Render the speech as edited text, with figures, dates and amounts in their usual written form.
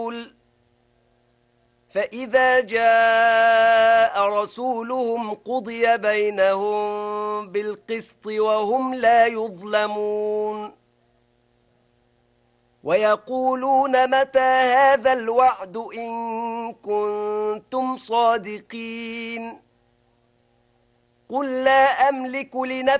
فإذا جاء رسولهم قضي بينهم بالقسط وهم لا يظلمون ويقولون متى هذا الوعد إن كنتم صادقين قل لا أملك لنفسي